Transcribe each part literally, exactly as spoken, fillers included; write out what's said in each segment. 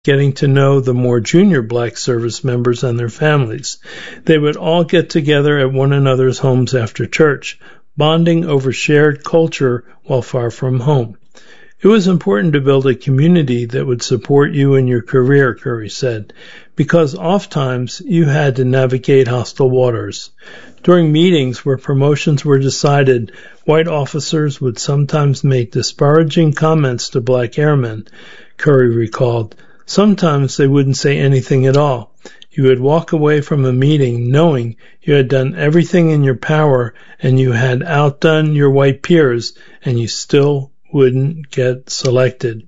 getting to know the more junior black service members and their families. They would all get together at one another's homes after church, bonding over shared culture while far from home. It was important to build a community that would support you in your career, Curry said, because oftentimes you had to navigate hostile waters. During meetings where promotions were decided, white officers would sometimes make disparaging comments to black airmen, Curry recalled. Sometimes they wouldn't say anything at all. You would walk away from a meeting knowing you had done everything in your power and you had outdone your white peers, and you still wouldn't get selected.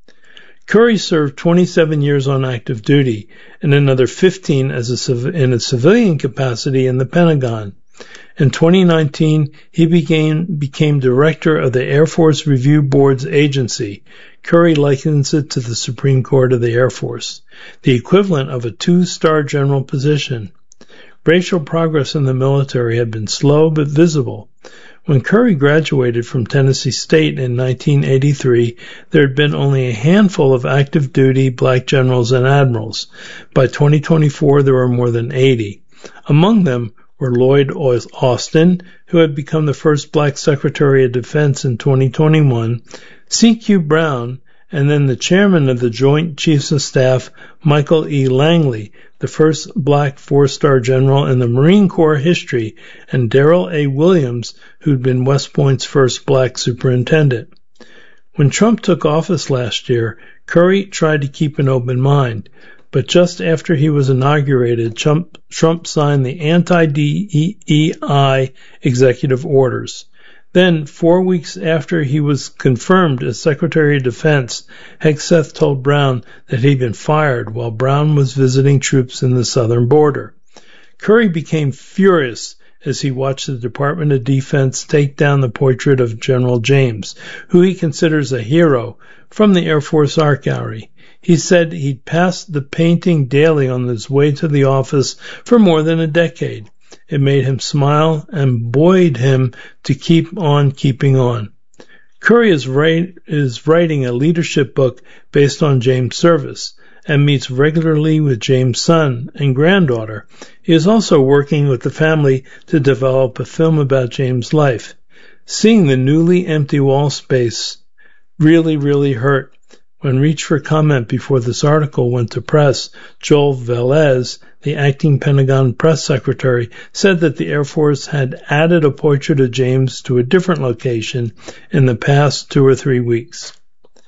Curry served twenty-seven years on active duty and another fifteen as a civ- in a civilian capacity in the Pentagon. In twenty nineteen, he became, became director of the Air Force Review Board's agency. Curry likens it to the Supreme Court of the Air Force, the equivalent of a two-star general position. Racial progress in the military had been slow but visible. When Curry graduated from Tennessee State in nineteen eighty-three, there had been only a handful of active duty black generals and admirals. By twenty twenty-four, there were more than eighty. Among them were Lloyd Austin, who had become the first black Secretary of Defense in twenty twenty-one, C Q Brown, and then the chairman of the Joint Chiefs of Staff, Michael E. Langley, the first black four-star general in the Marine Corps history, and Darrell A. Williams, who'd been West Point's first black superintendent. When Trump took office last year, Curry tried to keep an open mind, but just after he was inaugurated, Trump, Trump signed the anti-D E I executive orders. Then, four weeks after he was confirmed as Secretary of Defense, Hegseth told Brown that he'd been fired while Brown was visiting troops in the southern border. Curry became furious as he watched the Department of Defense take down the portrait of General James, who he considers a hero, from the Air Force Art Gallery. He said he'd passed the painting daily on his way to the office for more than a decade. It made him smile and buoyed him to keep on keeping on. Curry is, write, is writing a leadership book based on James' service and meets regularly with James' son and granddaughter. He is also working with the family to develop a film about James' life. Seeing the newly empty wall space really, really hurt. When reached for comment before this article went to press, Joel Velez, the acting Pentagon press secretary, said that the Air Force had added a portrait of James to a different location in the past two or three weeks.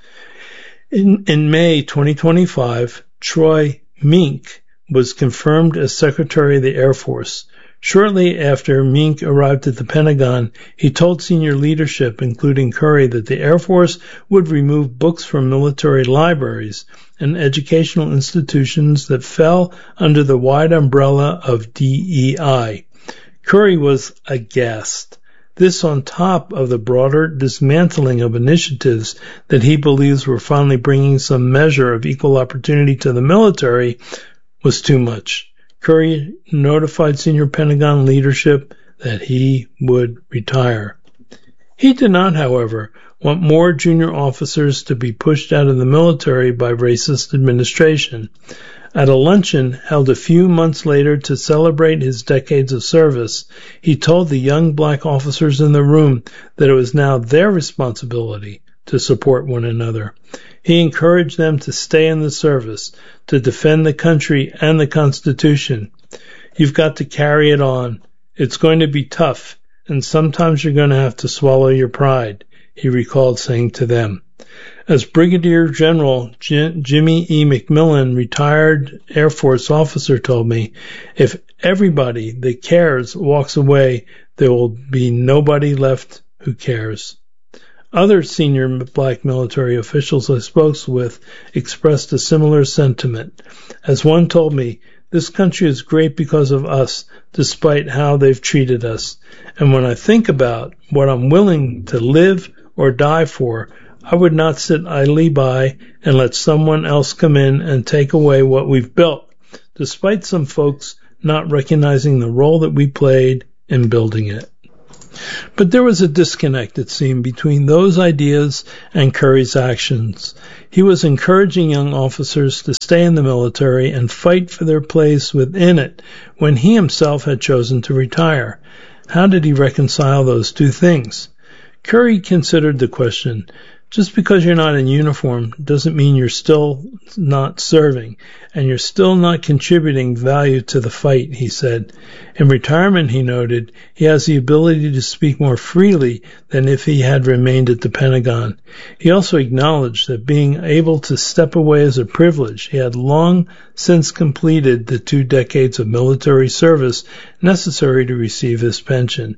In, in May twenty twenty-five, Troy Mink was confirmed as Secretary of the Air Force. Shortly after Mink arrived at the Pentagon, he told senior leadership, including Curry, that the Air Force would remove books from military libraries and educational institutions that fell under the wide umbrella of D E I. Curry was aghast. This on top of the broader dismantling of initiatives that he believes were finally bringing some measure of equal opportunity to the military was too much. Curry notified senior Pentagon leadership that he would retire. He did not, however, want more junior officers to be pushed out of the military by racist administration. At a luncheon held a few months later to celebrate his decades of service, he told the young black officers in the room that it was now their responsibility to support one another. He encouraged them to stay in the service, to defend the country and the Constitution. You've got to carry it on. It's going to be tough, and sometimes you're going to have to swallow your pride, he recalled saying to them. As Brigadier General J- Jimmy E. McMillan, retired Air Force officer, told me, if everybody that cares walks away, there will be nobody left who cares. Other senior black military officials I spoke with expressed a similar sentiment. As one told me, this country is great because of us, despite how they've treated us. And when I think about what I'm willing to live or die for, I would not sit idly by and let someone else come in and take away what we've built, despite some folks not recognizing the role that we played in building it. But there was a disconnect, it seemed, between those ideas and Curry's actions. He was encouraging young officers to stay in the military and fight for their place within it when he himself had chosen to retire. How did he reconcile those two things? Curry considered the question. Just because you're not in uniform doesn't mean you're still not serving, and you're still not contributing value to the fight, he said. In retirement, he noted, he has the ability to speak more freely than if he had remained at the Pentagon. He also acknowledged that being able to step away is a privilege. He had long since completed the two decades of military service necessary to receive his pension.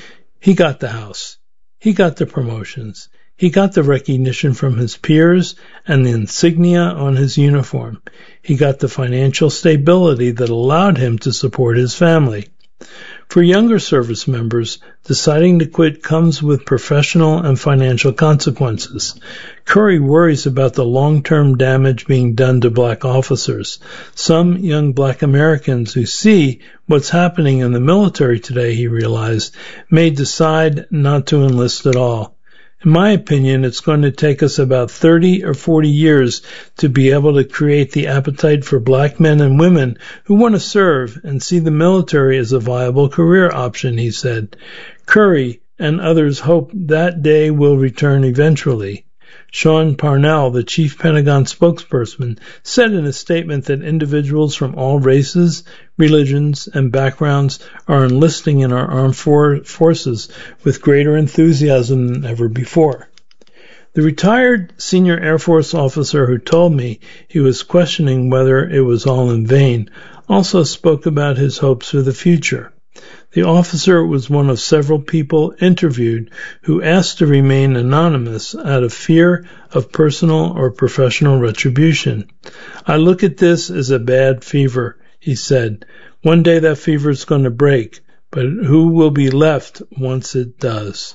He got the house. He got the promotions. He got the recognition from his peers and the insignia on his uniform. He got the financial stability that allowed him to support his family. For younger service members, deciding to quit comes with professional and financial consequences. Curry worries about the long-term damage being done to black officers. Some young black Americans who see what's happening in the military today, he realized, may decide not to enlist at all. In my opinion, it's going to take us about thirty or forty years to be able to create the appetite for black men and women who want to serve and see the military as a viable career option, he said. Curry and others hope that day will return eventually. Sean Parnell, the chief Pentagon spokesperson, said in a statement that individuals from all races, religions, and backgrounds are enlisting in our armed for- forces with greater enthusiasm than ever before. The retired senior Air Force officer who told me he was questioning whether it was all in vain also spoke about his hopes for the future. The officer was one of several people interviewed who asked to remain anonymous out of fear of personal or professional retribution. I look at this as a bad fever, he said. One day that fever is going to break, but who will be left once it does?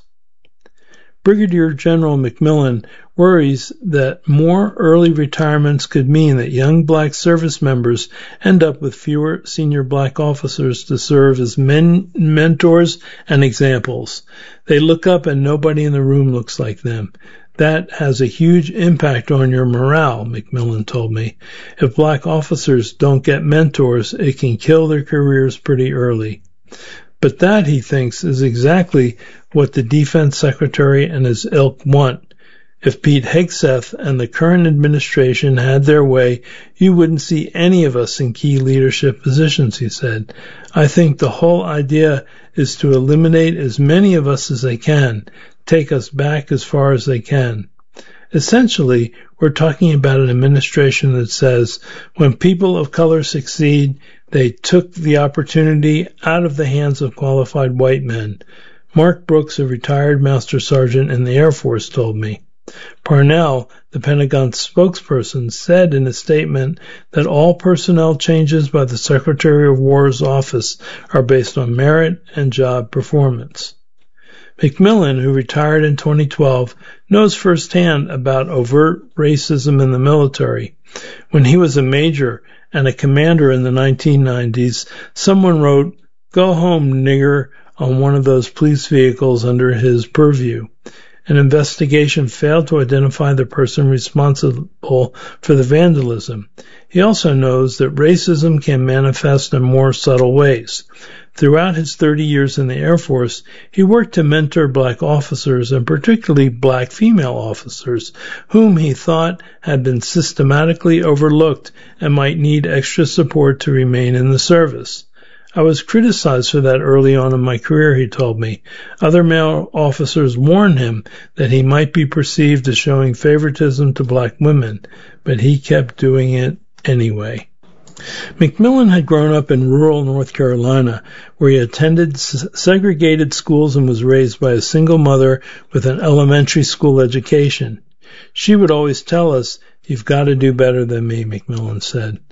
Brigadier General McMillan worries that more early retirements could mean that young black service members end up with fewer senior black officers to serve as men, mentors and examples. They look up and nobody in the room looks like them. That has a huge impact on your morale, McMillan told me. If black officers don't get mentors, it can kill their careers pretty early. But that, he thinks, is exactly what the defense secretary and his ilk want. If Pete Hegseth and the current administration had their way, you wouldn't see any of us in key leadership positions, he said. I think the whole idea is to eliminate as many of us as they can, take us back as far as they can. Essentially, we're talking about an administration that says when people of color succeed, they took the opportunity out of the hands of qualified white men. Mark Brooks, a retired master sergeant in the Air Force, told me. Parnell, the Pentagon spokesperson, said in a statement that all personnel changes by the Secretary of War's office are based on merit and job performance. McMillan, who retired in twenty twelve, knows firsthand about overt racism in the military. When he was a major and a commander in the nineteen nineties, someone wrote, "Go home, nigger," on one of those police vehicles under his purview. An investigation failed to identify the person responsible for the vandalism. He also knows that racism can manifest in more subtle ways. Throughout his thirty years in the Air Force, he worked to mentor black officers, and particularly black female officers, whom he thought had been systematically overlooked and might need extra support to remain in the service. I was criticized for that early on in my career, he told me. Other male officers warned him that he might be perceived as showing favoritism to black women, but he kept doing it anyway. McMillan had grown up in rural North Carolina, where he attended segregated schools and was raised by a single mother with an elementary school education. She would always tell us, "You've got to do better than me," McMillan said.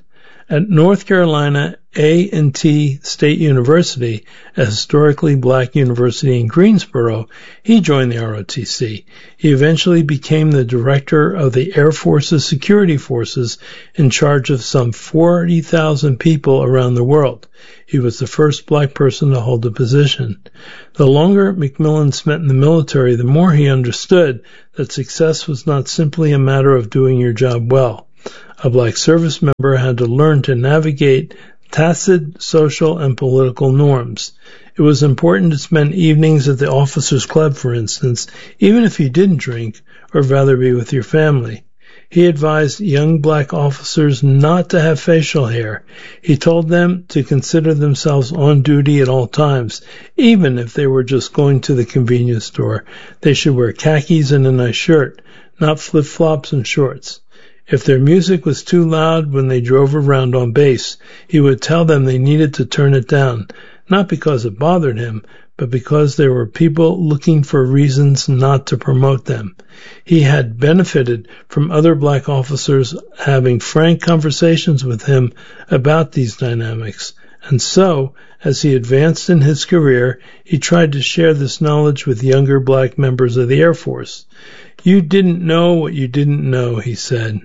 At North Carolina A and T State University, a historically black university in Greensboro, he joined the R O T C. He eventually became the director of the Air Force's security forces in charge of some forty thousand people around the world. He was the first black person to hold the position. The longer McMillan spent in the military, the more he understood that success was not simply a matter of doing your job well. A black service member had to learn to navigate tacit social and political norms. It was important to spend evenings at the officers' club, for instance, even if you didn't drink, or rather be with your family. He advised young black officers not to have facial hair. He told them to consider themselves on duty at all times, even if they were just going to the convenience store. They should wear khakis and a nice shirt, not flip-flops and shorts. If their music was too loud when they drove around on base, he would tell them they needed to turn it down, not because it bothered him, but because there were people looking for reasons not to promote them. He had benefited from other black officers having frank conversations with him about these dynamics, and so, as he advanced in his career, he tried to share this knowledge with younger black members of the Air Force. "You didn't know what you didn't know," he said.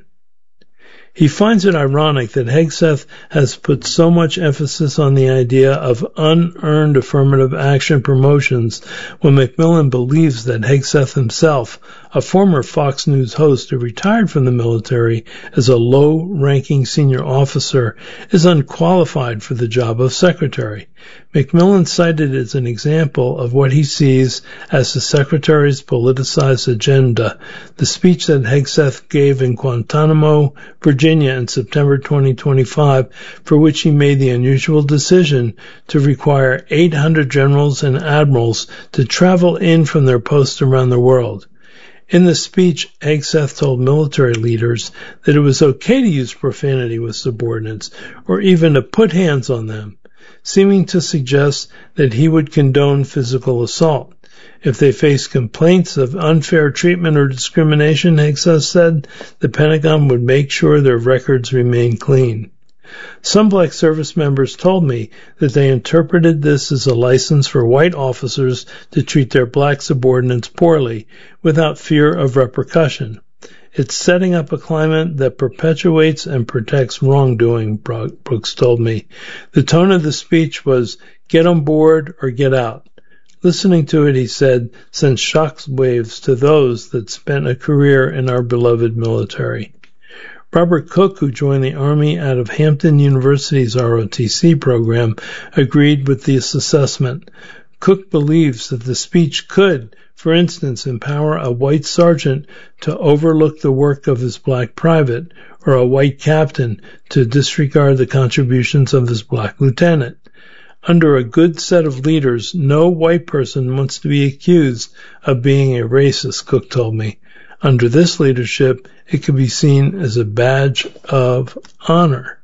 He finds it ironic that Hegseth has put so much emphasis on the idea of unearned affirmative action promotions when McMillan believes that Hegseth himself, a former Fox News host who retired from the military as a low-ranking senior officer, is unqualified for the job of secretary. McMillan cited it as an example of what he sees as the secretary's politicized agenda, the speech that Hegseth gave in Guantanamo, Virginia in September twenty twenty-five, for which he made the unusual decision to require eight hundred generals and admirals to travel in from their posts around the world. In the speech, Hegseth told military leaders that it was okay to use profanity with subordinates, or even to put hands on them, seeming to suggest that he would condone physical assault. If they faced complaints of unfair treatment or discrimination, Hegseth said, the Pentagon would make sure their records remained clean. Some black service members told me that they interpreted this as a license for white officers to treat their black subordinates poorly, without fear of repercussion. It's setting up a climate that perpetuates and protects wrongdoing, Brooks told me. The tone of the speech was, get on board or get out. Listening to it, he said, sent shock waves to those that spent a career in our beloved military. Robert Cook, who joined the Army out of Hampton University's R O T C program, agreed with this assessment. Cook believes that the speech could, for instance, empower a white sergeant to overlook the work of his black private, or a white captain to disregard the contributions of his black lieutenant. Under a good set of leaders, no white person wants to be accused of being a racist, Cook told me. Under this leadership, it could be seen as a badge of honor.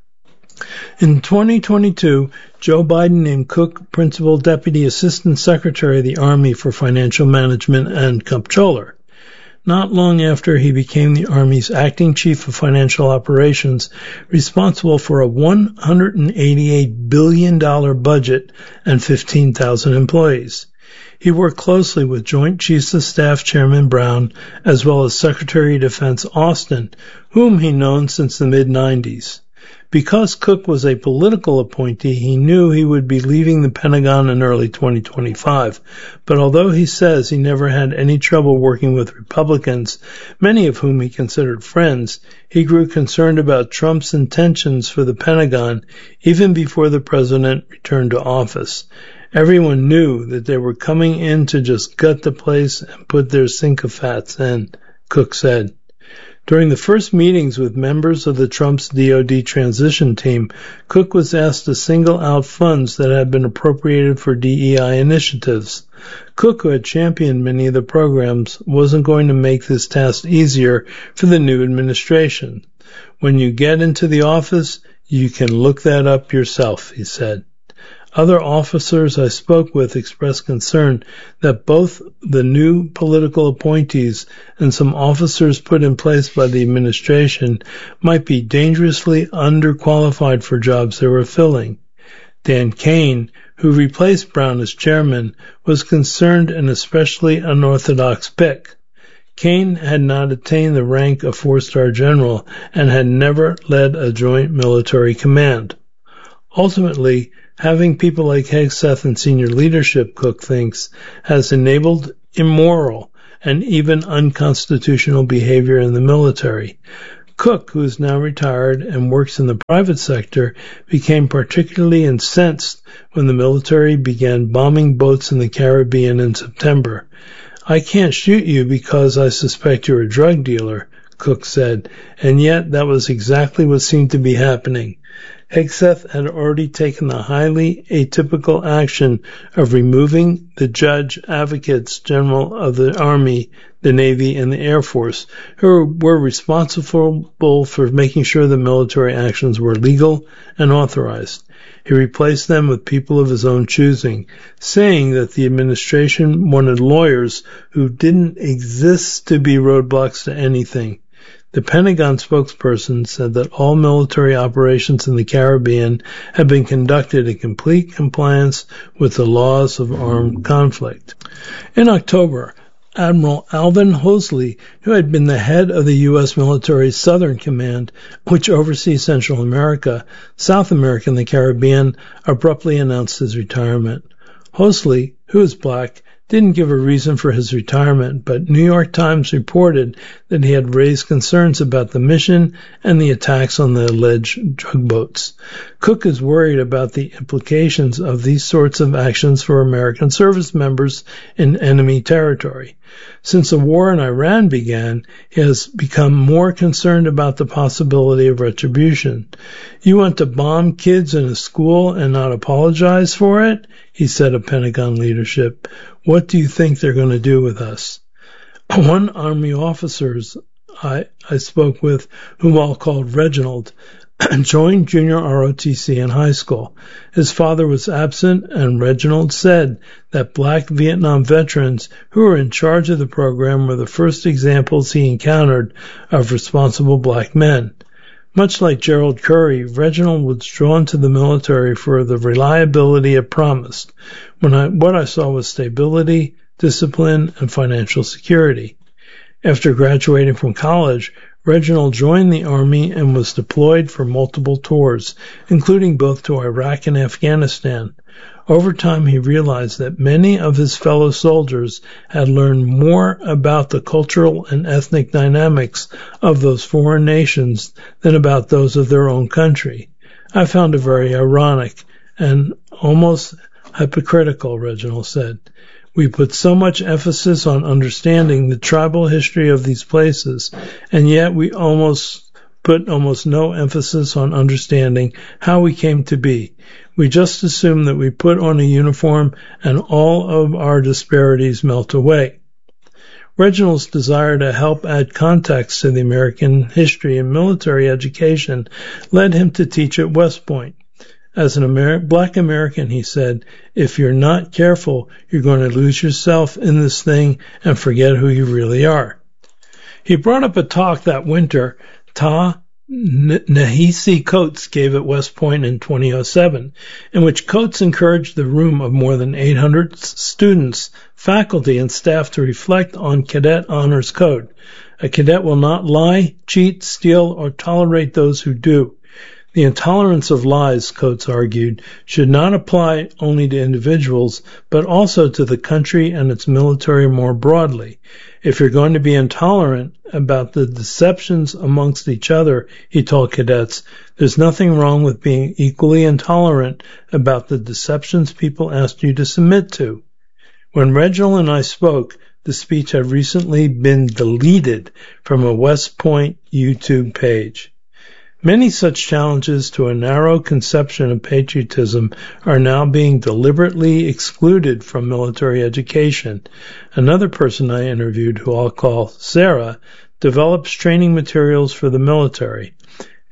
In twenty twenty-two, Joe Biden named Cook Principal Deputy Assistant Secretary of the Army for Financial Management and Comptroller. Not long after, he became the Army's acting chief of financial operations, responsible for a one hundred eighty-eight billion dollars budget and fifteen thousand employees. He worked closely with Joint Chiefs of Staff Chairman Brown, as well as Secretary of Defense Austin, whom he'd known since the mid nineties. Because Cook was a political appointee, he knew he would be leaving the Pentagon in early twenty twenty-five. But although he says he never had any trouble working with Republicans, many of whom he considered friends, he grew concerned about Trump's intentions for the Pentagon even before the president returned to office. Everyone knew that they were coming in to just gut the place and put their sycophants in, Cook said. During the first meetings with members of the Trump's D O D transition team, Cook was asked to single out funds that had been appropriated for D E I initiatives. Cook, who had championed many of the programs, wasn't going to make this task easier for the new administration. When you get into the office, you can look that up yourself, he said. Other officers I spoke with expressed concern that both the new political appointees and some officers put in place by the administration might be dangerously underqualified for jobs they were filling. Dan Kane, who replaced Brown as chairman, was concerned an especially unorthodox pick. Kane had not attained the rank of four-star general and had never led a joint military command. Ultimately, having people like Hegseth in senior leadership, Cook thinks, has enabled immoral and even unconstitutional behavior in the military. Cook, who is now retired and works in the private sector, became particularly incensed when the military began bombing boats in the Caribbean in September. "I can't shoot you because I suspect you're a drug dealer," Cook said, and yet that was exactly what seemed to be happening. Hegseth had already taken the highly atypical action of removing the judge advocates general of the Army, the Navy, and the Air Force, who were responsible for making sure the military actions were legal and authorized. He replaced them with people of his own choosing, saying that the administration wanted lawyers who didn't exist to be roadblocks to anything. The Pentagon spokesperson said that all military operations in the Caribbean had been conducted in complete compliance with the laws of armed conflict. In October, Admiral Alvin Hoseley, who had been the head of the U S military's Southern Command, which oversees Central America, South America, and the Caribbean, abruptly announced his retirement. Hoseley, who is black, didn't give a reason for his retirement, but New York Times reported that he had raised concerns about the mission and the attacks on the alleged drug boats. Cook is worried about the implications of these sorts of actions for American service members in enemy territory. Since the war in Iran began, he has become more concerned about the possibility of retribution. "You want to bomb kids in a school and not apologize for it?" he said of Pentagon leadership. "What do you think they're going to do with us?" One Army officer I, I spoke with, whom I'll call Reginald, joined junior R O T C in high school. His father was absent, and Reginald said that black Vietnam veterans who were in charge of the program were the first examples he encountered of responsible black men. Much like Gerald Curry, Reginald was drawn to the military for the reliability it promised. When I, what I saw was stability, discipline, and financial security. After graduating from college, Reginald joined the Army and was deployed for multiple tours, including both to Iraq and Afghanistan. Over time, he realized that many of his fellow soldiers had learned more about the cultural and ethnic dynamics of those foreign nations than about those of their own country. I found it very ironic and almost hypocritical, Reginald said. We put so much emphasis on understanding the tribal history of these places, and yet we almost put almost no emphasis on understanding how we came to be. We just assume that we put on a uniform and all of our disparities melt away. Reginald's desire to help add context to the American history and military education led him to teach at West Point. As an Amer- black American, he said, if you're not careful, you're going to lose yourself in this thing and forget who you really are. He brought up a talk that winter Ta-Nehisi Coates gave at West Point in two thousand seven, in which Coates encouraged the room of more than eight hundred students, faculty, and staff to reflect on Cadet Honors Code. A cadet will not lie, cheat, steal, or tolerate those who do. The intolerance of lies, Coates argued, should not apply only to individuals, but also to the country and its military more broadly. If you're going to be intolerant about the deceptions amongst each other, he told cadets, there's nothing wrong with being equally intolerant about the deceptions people asked you to submit to. When Reginald and I spoke, the speech had recently been deleted from a West Point YouTube page. Many such challenges to a narrow conception of patriotism are now being deliberately excluded from military education. Another person I interviewed, who I'll call Sarah, develops training materials for the military.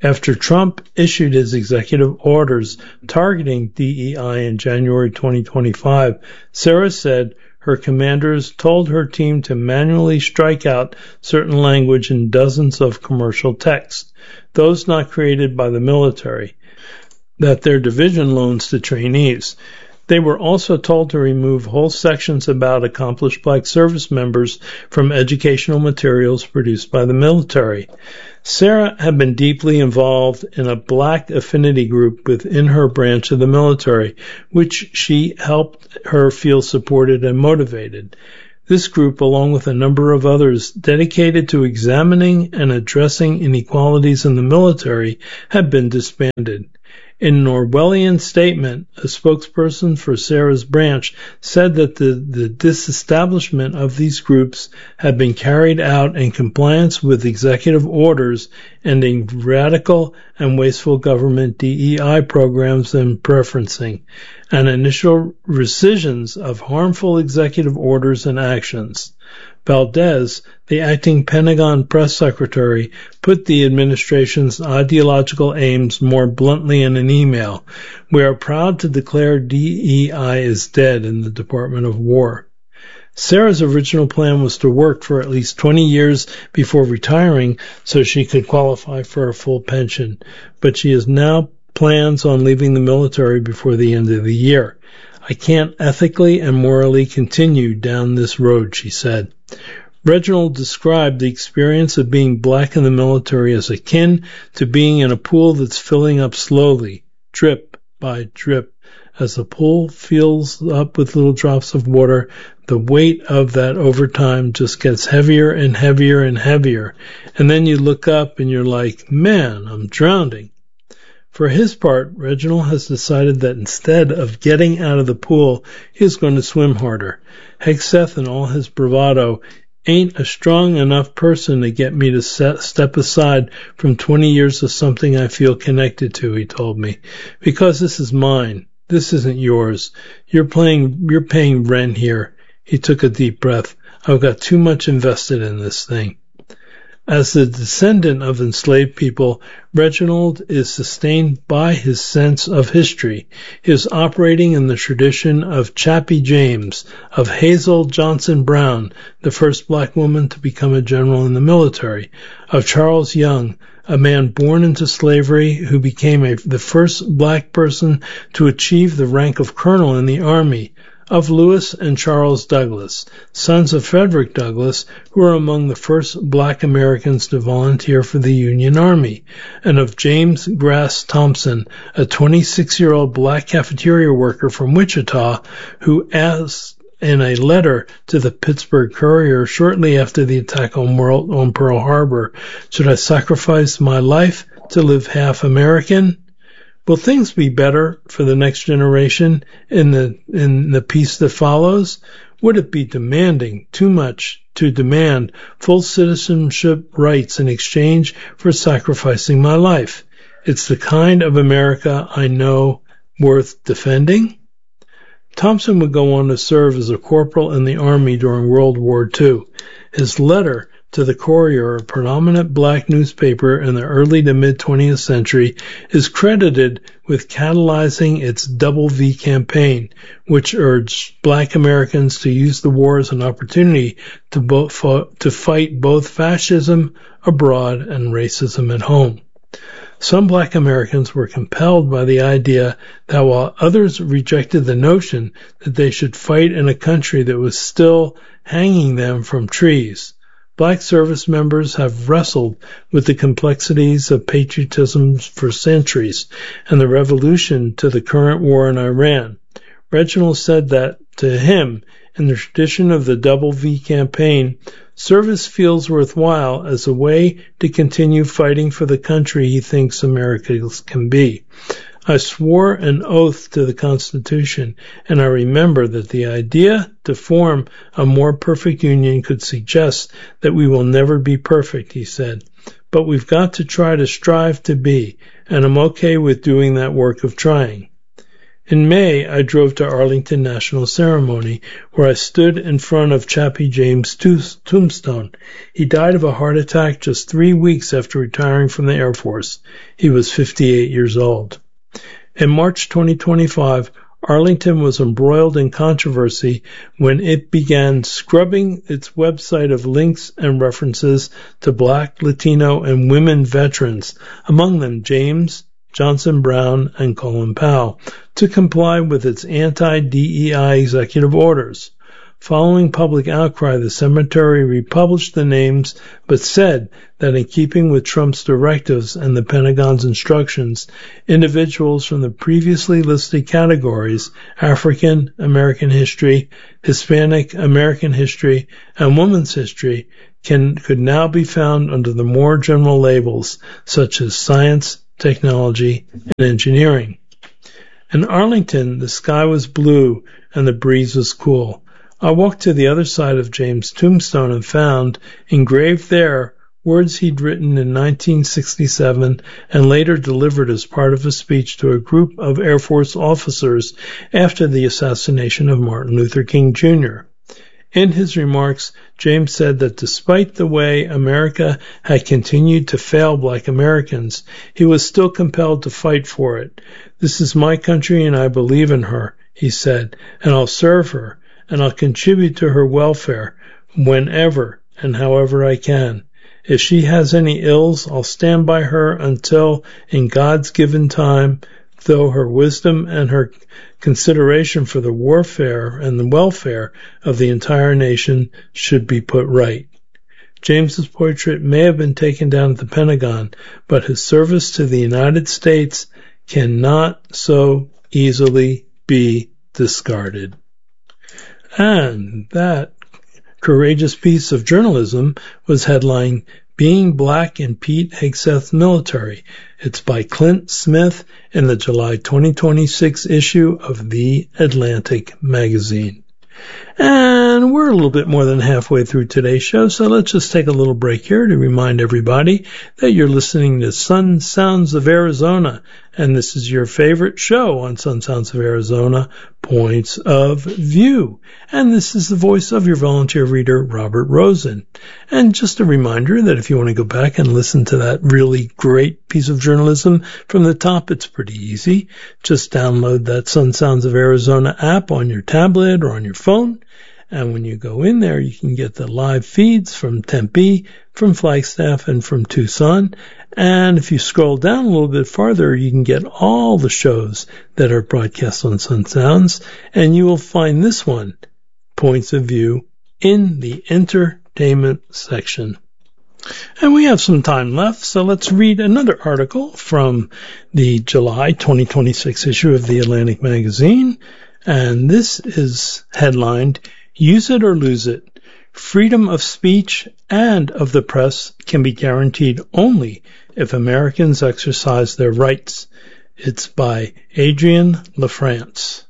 After Trump issued his executive orders targeting D E I in January twenty twenty-five, Sarah said her commanders told her team to manually strike out certain language in dozens of commercial texts, those not created by the military, that their division loans to trainees. They were also told to remove whole sections about accomplished black service members from educational materials produced by the military. Sarah had been deeply involved in a black affinity group within her branch of the military, which she helped her feel supported and motivated. This group, along with a number of others dedicated to examining and addressing inequalities in the military, had been disbanded. In an Orwellian statement, a spokesperson for Sarah's branch said that the, the disestablishment of these groups had been carried out in compliance with executive orders ending radical and wasteful government D E I programs and preferencing, and initial rescissions of harmful executive orders and actions. Valdez, the acting Pentagon press secretary, put the administration's ideological aims more bluntly in an email. We are proud to declare D E I is dead in the Department of War. Sarah's original plan was to work for at least twenty years before retiring so she could qualify for a full pension, but she has now plans on leaving the military before the end of the year. I can't ethically and morally continue down this road, she said. Reginald described the experience of being black in the military as akin to being in a pool that's filling up slowly, drip by drip. As the pool fills up with little drops of water, the weight of that over time just gets heavier and heavier and heavier. And then you look up and you're like, man, I'm drowning. For his part, Reginald has decided that instead of getting out of the pool, he's going to swim harder. Hegseth and all his bravado ain't a strong enough person to get me to set, step aside from twenty years of something I feel connected to, he told me. Because this is mine. This isn't yours. You're playing, you're paying rent here. He took a deep breath. I've got too much invested in this thing. As the descendant of enslaved people, Reginald is sustained by his sense of history. He is operating in the tradition of Chappie James, of Hazel Johnson Brown, the first black woman to become a general in the military, of Charles Young, a man born into slavery who became a, the first black person to achieve the rank of colonel in the Army, of Lewis and Charles Douglas, sons of Frederick Douglass, who were among the first black Americans to volunteer for the Union Army, and of James Grass Thompson, a twenty-six-year-old black cafeteria worker from Wichita, who asked in a letter to the Pittsburgh Courier shortly after the attack on, World, on Pearl Harbor, should I sacrifice my life to live half American? Will things be better for the next generation in the in the peace that follows? Would it be demanding too much to demand full citizenship rights in exchange for sacrificing my life? It's the kind of America I know worth defending. Thompson would go on to serve as a corporal in the Army during World War Two. His letter to the Courier, a predominant black newspaper in the early to mid-twentieth century, is credited with catalyzing its Double V campaign, which urged black Americans to use the war as an opportunity to, both, to fight both fascism abroad and racism at home. Some black Americans were compelled by the idea that while others rejected the notion that they should fight in a country that was still hanging them from trees, black service members have wrestled with the complexities of patriotism for centuries and the revolution to the current war in Iran. Reginald said that, to him, in the tradition of the Double V campaign, service feels worthwhile as a way to continue fighting for the country he thinks Americans can be. I swore an oath to the Constitution, and I remember that the idea to form a more perfect union could suggest that we will never be perfect, he said. But we've got to try to strive to be, and I'm okay with doing that work of trying. In May, I drove to Arlington National Ceremony, where I stood in front of Chappie James' tombstone. He died of a heart attack just three weeks after retiring from the Air Force. He was fifty-eight years old. In March twenty twenty-five, Arlington was embroiled in controversy when it began scrubbing its website of links and references to Black, Latino, and women veterans, among them James, Johnson Brown, and Colin Powell, to comply with its anti-D E I executive orders. Following public outcry, the cemetery republished the names, but said that in keeping with Trump's directives and the Pentagon's instructions, individuals from the previously listed categories, African American history, Hispanic American history, and women's history, can could now be found under the more general labels such as science, technology, and engineering. In Arlington, the sky was blue and the breeze was cool. I walked to the other side of James' tombstone and found, engraved there, words he'd written in nineteen sixty-seven and later delivered as part of a speech to a group of Air Force officers after the assassination of Martin Luther King Junior In his remarks, James said that despite the way America had continued to fail Black Americans, he was still compelled to fight for it. "This is my country and I believe in her," he said, "and I'll serve her, and I'll contribute to her welfare whenever and however I can. If she has any ills, I'll stand by her until, in God's given time, though her wisdom and her consideration for the warfare and the welfare of the entire nation should be put right." James's portrait may have been taken down at the Pentagon, but his service to the United States cannot so easily be discarded. And that courageous piece of journalism was headlined, "Being Black in Pete Hegseth's Military." It's by Clint Smith in the July twenty twenty-six issue of The Atlantic magazine. And we're a little bit more than halfway through today's show, so let's just take a little break here to remind everybody that you're listening to Sun Sounds of Arizona, and this is your favorite show on Sun Sounds of Arizona, Points of View. And this is the voice of your volunteer reader, Robert Rosen. And just a reminder that if you want to go back and listen to that really great piece of journalism from the top, it's pretty easy. Just download that Sun Sounds of Arizona app on your tablet or on your phone. And when you go in there, you can get the live feeds from Tempe, from Flagstaff, and from Tucson. And if you scroll down a little bit farther, you can get all the shows that are broadcast on Sun Sounds. And you will find this one, Points of View, in the entertainment section. And we have some time left, so let's read another article from the July twenty twenty-six issue of The Atlantic magazine. And this is headlined, "Use It or Lose It. Freedom of speech and of the press can be guaranteed only if Americans exercise their rights." It's by Adrienne LaFrance.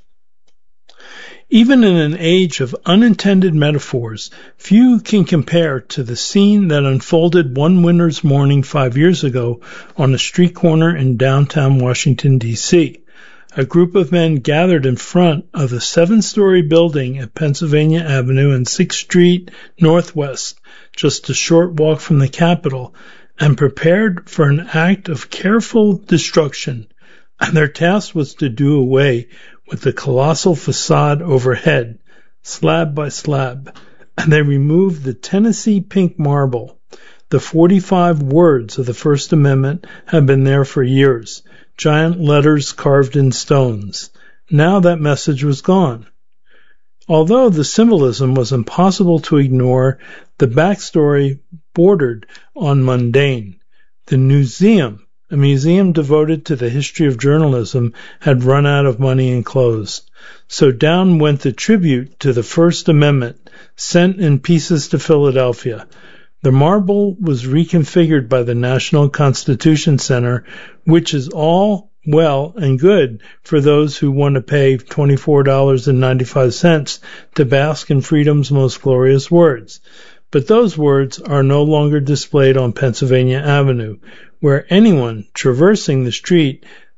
Even in an age of unintended metaphors, few can compare to the scene that unfolded one winter's morning five years ago on a street corner in downtown Washington, D C A group of men gathered in front of a seven-story building at Pennsylvania Avenue and sixth Street Northwest, just a short walk from the Capitol, and prepared for an act of careful destruction. And their task was to do away with the colossal facade overhead, slab by slab, and they removed the Tennessee pink marble. The forty-five words of the First Amendment have been there for years, giant letters carved in stones. Now that message was gone. Although the symbolism was impossible to ignore, the backstory bordered on mundane. The museum, a museum devoted to the history of journalism, had run out of money and closed. So down went the tribute to the First Amendment, sent in pieces to Philadelphia. The marble was reconfigured by the National Constitution Center, which is all well and good for those who want to pay twenty-four dollars and ninety-five cents to bask in freedom's most glorious words. But those words are no longer displayed on Pennsylvania Avenue, where anyone traversing the street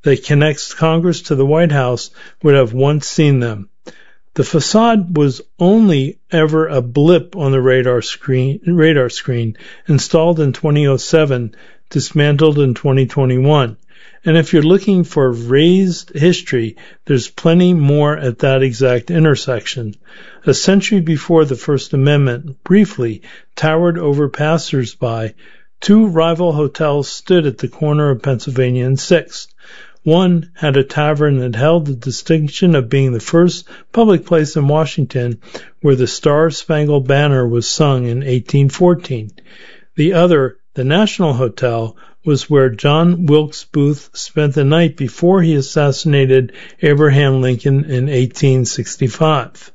that connects Congress to the White House would have once seen them. The facade was only ever a blip on the radar screen, radar screen installed in two thousand seven, dismantled in twenty twenty-one. And if you're looking for raised history, there's plenty more at that exact intersection. A century before the First Amendment briefly towered over passers-by, two rival hotels stood at the corner of Pennsylvania and sixth. One had a tavern that held the distinction of being the first public place in Washington where the Star-Spangled Banner was sung in eighteen fourteen. The other, the National Hotel, was where John Wilkes Booth spent the night before he assassinated Abraham Lincoln in eighteen sixty-five.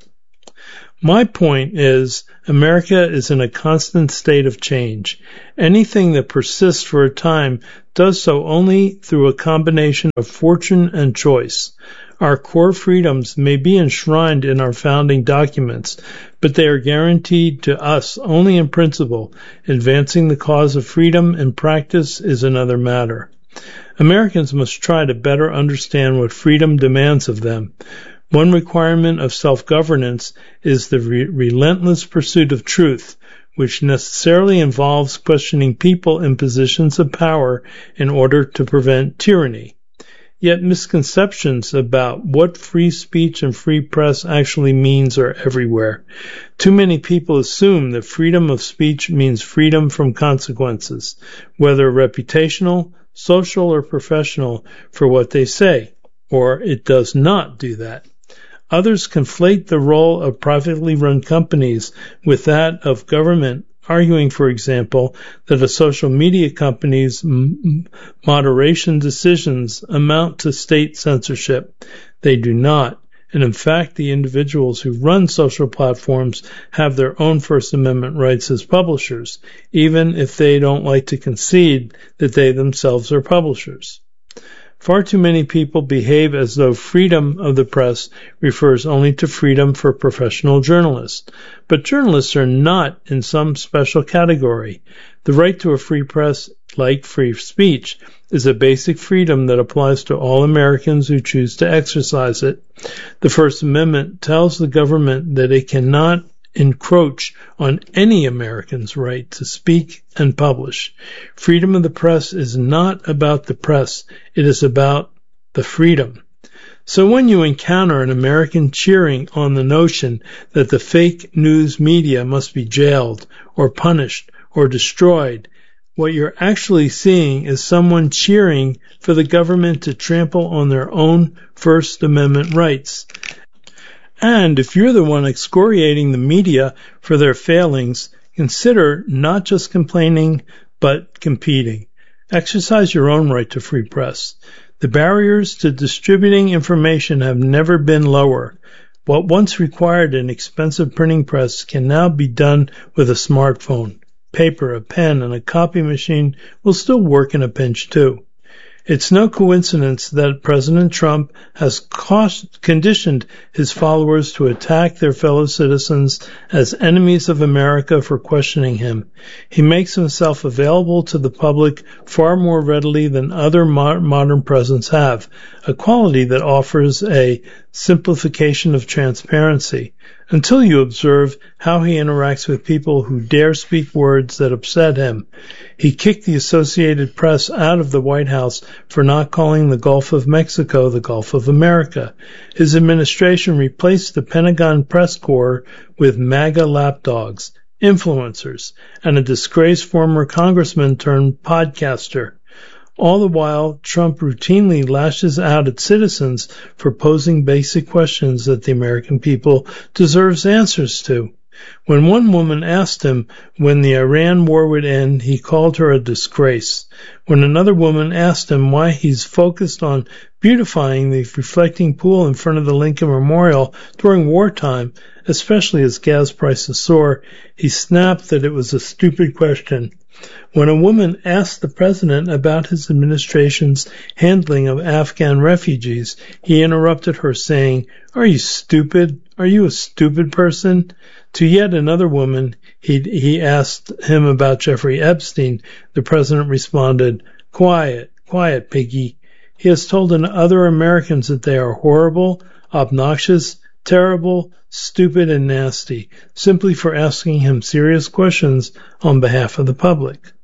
My point is, America is in a constant state of change. Anything that persists for a time does so only through a combination of fortune and choice. Our core freedoms may be enshrined in our founding documents, but they are guaranteed to us only in principle. Advancing the cause of freedom in practice is another matter. Americans must try to better understand what freedom demands of them. One requirement of self-governance is the re- relentless pursuit of truth, which necessarily involves questioning people in positions of power in order to prevent tyranny. Yet misconceptions about what free speech and free press actually means are everywhere. Too many people assume that freedom of speech means freedom from consequences, whether reputational, social, or professional, for what they say, or it does not do that. Others conflate the role of privately run companies with that of government, arguing, for example, that a social media company's m- moderation decisions amount to state censorship. They do not. And in fact, the individuals who run social platforms have their own First Amendment rights as publishers, even if they don't like to concede that they themselves are publishers. Far too many people behave as though freedom of the press refers only to freedom for professional journalists. But journalists are not in some special category. The right to a free press, like free speech, is a basic freedom that applies to all Americans who choose to exercise it. The First Amendment tells the government that it cannot encroach on any American's right to speak and publish. Freedom of the press is not about the press. It is about the freedom. So when you encounter an American cheering on the notion that the fake news media must be jailed or punished or destroyed, what you're actually seeing is someone cheering for the government to trample on their own First Amendment rights. And if you're the one excoriating the media for their failings, consider not just complaining, but competing. Exercise your own right to free press. The barriers to distributing information have never been lower. What once required an expensive printing press can now be done with a smartphone. Paper, a pen, and a copy machine will still work in a pinch too. It's no coincidence that President Trump has cost- conditioned his followers to attack their fellow citizens as enemies of America for questioning him. He makes himself available to the public far more readily than other mo- modern presidents have, a quality that offers a simplification of transparency, until you observe how he interacts with people who dare speak words that upset him. He kicked the Associated Press out of the White House for not calling the Gulf of Mexico the Gulf of America. His administration replaced the Pentagon press corps with MAGA lapdogs, influencers, and a disgraced former congressman turned podcaster. All the while, Trump routinely lashes out at citizens for posing basic questions that the American people deserves answers to. When one woman asked him when the Iran war would end, he called her a disgrace. When another woman asked him why he's focused on beautifying the reflecting pool in front of the Lincoln Memorial during wartime, especially as gas prices soar, he snapped that it was a stupid question. When a woman asked the president about his administration's handling of Afghan refugees, he interrupted her saying, "Are you stupid? Are you a stupid person?" To yet another woman, he, he asked him about Jeffrey Epstein. The president responded, "Quiet, quiet, piggy." He has told other Americans that they are horrible, obnoxious, terrible, stupid, and nasty, simply for asking him serious questions on behalf of the public.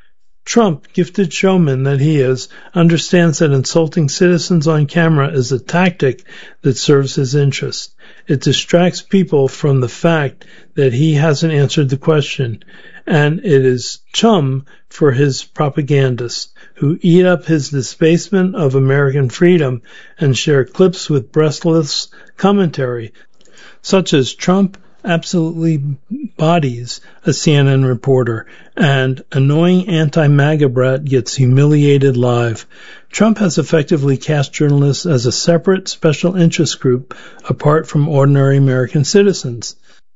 Trump, gifted showman that he is, understands that insulting citizens on camera is a tactic that serves his interests. It distracts people from the fact that he hasn't answered the question, and it is chum for his propagandists, who eat up his debasement of American freedom and share clips with breathless commentary, such as Trump absolutely bodies a C N N reporter, and annoying anti-MAGA brat gets humiliated live. Trump has effectively cast journalists as a separate special interest group apart from ordinary American citizens.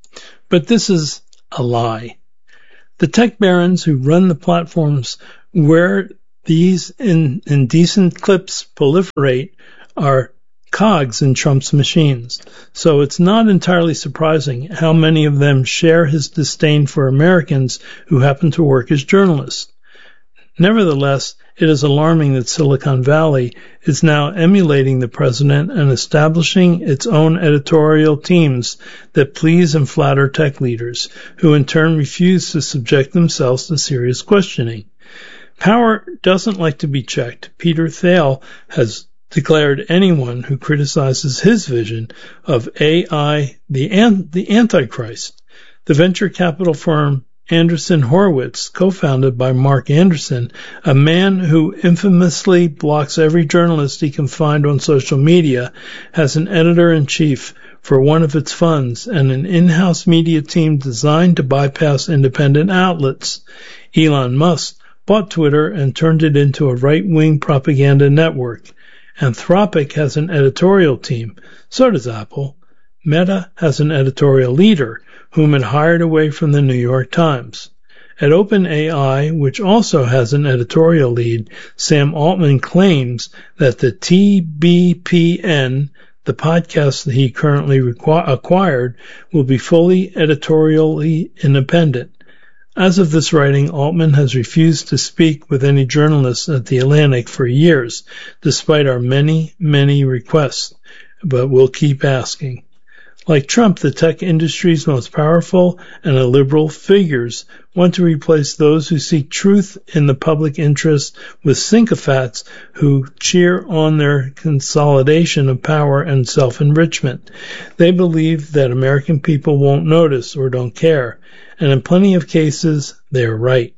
But this is a lie. The tech barons who run the platforms where these in, indecent clips proliferate are cogs in Trump's machines, so it's not entirely surprising how many of them share his disdain for Americans who happen to work as journalists. Nevertheless, it is alarming that Silicon Valley is now emulating the president and establishing its own editorial teams that please and flatter tech leaders, who in turn refuse to subject themselves to serious questioning. Power doesn't like to be checked. Peter Thiel has declared anyone who criticizes his vision of A I the, an- the Antichrist. The venture capital firm Andreessen Horowitz, co-founded by Mark Anderson, a man who infamously blocks every journalist he can find on social media, has an editor-in-chief for one of its funds and an in-house media team designed to bypass independent outlets. Elon Musk bought Twitter and turned it into a right-wing propaganda network. Anthropic has an editorial team. So does Apple. Meta has an editorial leader, whom it hired away from the New York Times. At OpenAI, which also has an editorial lead, Sam Altman claims that the T B P N, the podcast that he currently requ- acquired, will be fully editorially independent. As of this writing, Altman has refused to speak with any journalists at The Atlantic for years, despite our many, many requests, but we'll keep asking. Like Trump, the tech industry's most powerful and illiberal figures want to replace those who seek truth in the public interest with sycophants who cheer on their consolidation of power and self-enrichment. They believe that American people won't notice or don't care, and in plenty of cases, they are right.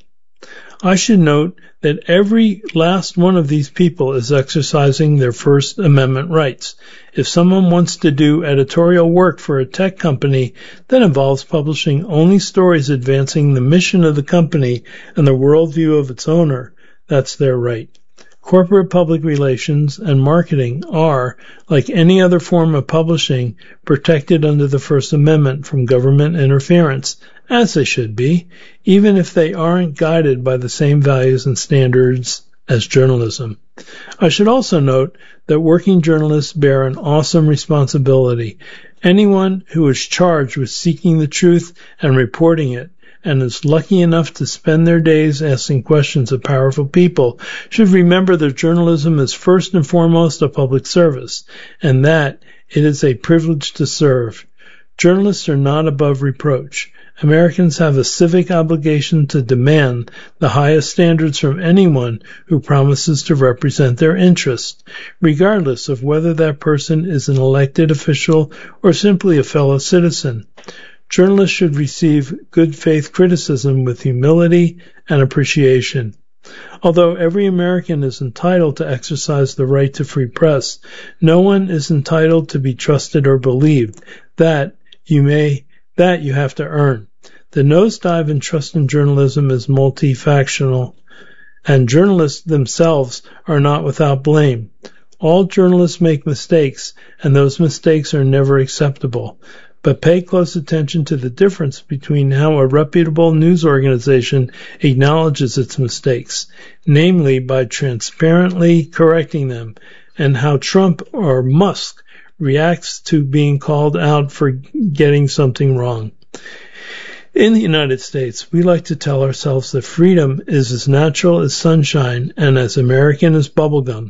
I should note that every last one of these people is exercising their First Amendment rights. If someone wants to do editorial work for a tech company that involves publishing only stories advancing the mission of the company and the worldview of its owner, that's their right. Corporate public relations and marketing are, like any other form of publishing, protected under the First Amendment from government interference, as they should be, even if they aren't guided by the same values and standards as journalism. I should also note that working journalists bear an awesome responsibility. Anyone who is charged with seeking the truth and reporting it, and is lucky enough to spend their days asking questions of powerful people, should remember that journalism is first and foremost a public service, and that it is a privilege to serve. Journalists are not above reproach. Americans have a civic obligation to demand the highest standards from anyone who promises to represent their interests, regardless of whether that person is an elected official or simply a fellow citizen. Journalists should receive good faith criticism with humility and appreciation. Although every American is entitled to exercise the right to free press, no one is entitled to be trusted or believed. That you may, that you have to earn. The nosedive in trust in journalism is multifactional, and journalists themselves are not without blame. All journalists make mistakes, and those mistakes are never acceptable. But pay close attention to the difference between how a reputable news organization acknowledges its mistakes, namely by transparently correcting them, and how Trump or Musk reacts to being called out for getting something wrong. In the United States, we like to tell ourselves that freedom is as natural as sunshine and as American as bubblegum.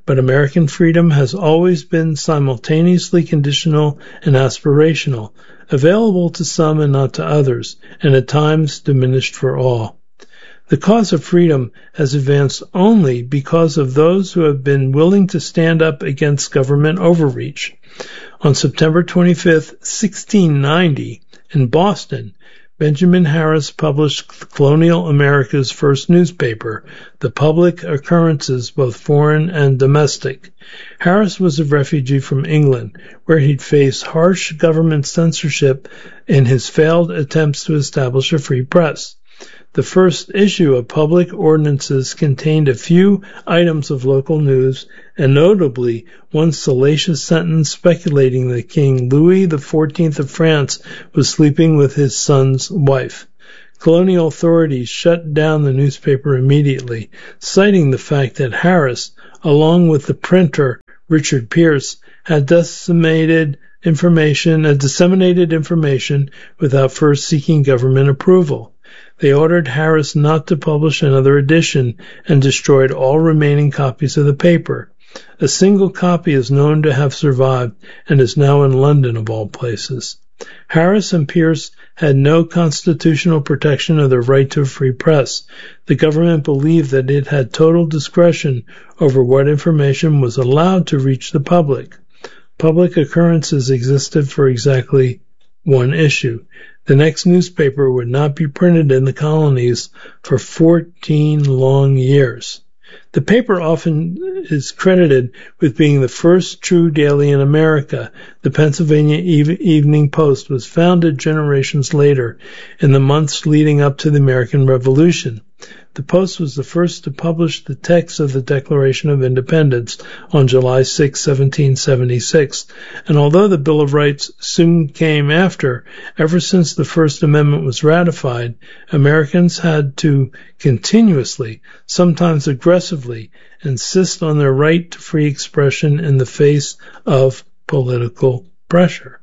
but American freedom has always been simultaneously conditional and aspirational, available to some and not to others, and at times diminished for all. The cause of freedom has advanced only because of those who have been willing to stand up against government overreach. On September twenty-fifth, sixteen ninety, in Boston, Benjamin Harris published colonial America's first newspaper, The Public Occurrences, both foreign and domestic. Harris was a refugee from England, where he'd faced harsh government censorship in his failed attempts to establish a free press. The first issue of Public Ordinances contained a few items of local news, and notably one salacious sentence speculating that King Louis the Fourteenth of France was sleeping with his son's wife. Colonial authorities shut down the newspaper immediately, citing the fact that Harris, along with the printer Richard Pierce, had disseminated information, had disseminated information without first seeking government approval. They ordered Harris not to publish another edition and destroyed all remaining copies of the paper. A single copy is known to have survived and is now in London, of all places. Harris and Pierce had no constitutional protection of their right to a free press. The government believed that it had total discretion over what information was allowed to reach the public. Public Occurrences existed for exactly one issue. The next newspaper would not be printed in the colonies for fourteen long years. The paper often is credited with being the first true daily in America. The Pennsylvania Evening Post was founded generations later, in the months leading up to the American Revolution. The Post was the first to publish the text of the Declaration of Independence on July sixth, seventeen seventy-six, and although the Bill of Rights soon came after, ever since the First Amendment was ratified, Americans had to continuously, sometimes aggressively, insist on their right to free expression in the face of political pressure.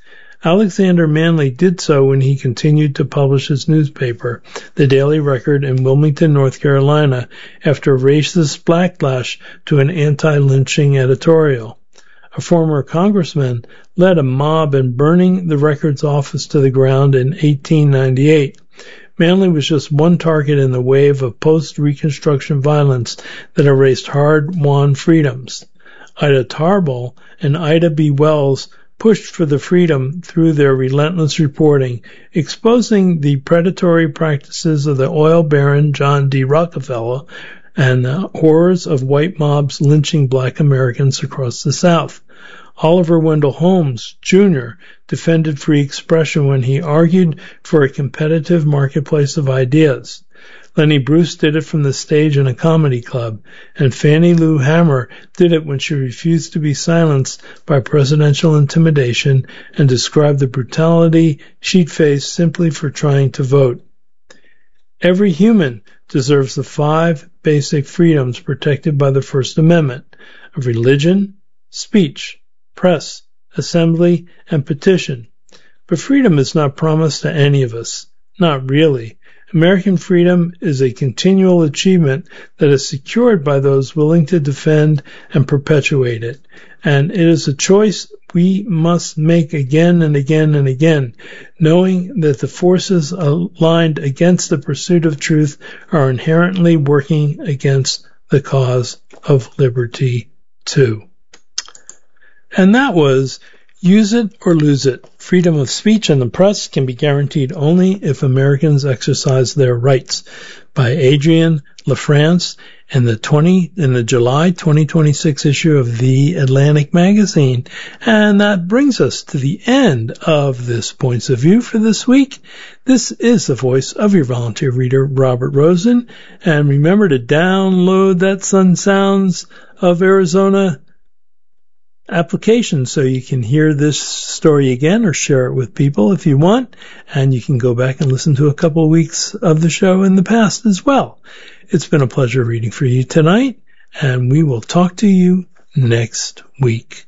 Alexander Manly did so when he continued to publish his newspaper, The Daily Record, in Wilmington, North Carolina, after a racist backlash to an anti-lynching editorial. A former congressman led a mob in burning the Record's office to the ground in eighteen ninety-eight. Manly was just one target in the wave of post-Reconstruction violence that erased hard-won freedoms. Ida Tarbell and Ida B. Wells pushed for the freedom through their relentless reporting, exposing the predatory practices of the oil baron John D. Rockefeller and the horrors of white mobs lynching black Americans across the South. Oliver Wendell Holmes, Junior defended free expression when he argued for a competitive marketplace of ideas. Lenny Bruce did it from the stage in a comedy club, and Fannie Lou Hamer did it when she refused to be silenced by presidential intimidation and described the brutality she'd faced simply for trying to vote. Every human deserves the five basic freedoms protected by the First Amendment of religion, speech, press, assembly, and petition. But freedom is not promised to any of us. Not really. American freedom is a continual achievement that is secured by those willing to defend and perpetuate it. And it is a choice we must make again and again and again, knowing that the forces aligned against the pursuit of truth are inherently working against the cause of liberty too. And that was Use It or Lose It. Freedom of speech and the press can be guaranteed only if Americans exercise their rights, by Adrienne LaFrance in the twenty in the July twenty twenty-six issue of The Atlantic magazine. And that brings us to the end of this Points of View for this week. This is the voice of your volunteer reader, Robert Rosen. And remember to download that Sun Sounds of Arizona application so you can hear this story again or share it with people if you want, and you can go back and listen to a couple of weeks of the show in the past as well. It's been a pleasure reading for you tonight, and we will talk to you next week.